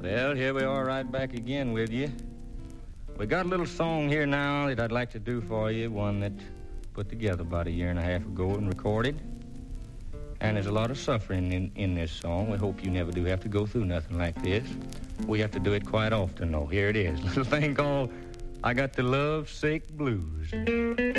Well, here we are right back again with you. We got a little song here now that I'd like to do for you, one that put together about a year and a half ago and recorded. And there's a lot of suffering in this song. We hope you never do have to go through nothing like this. We have to do it quite often, though. Here it is, a little thing called I Got the Love Sick Blues.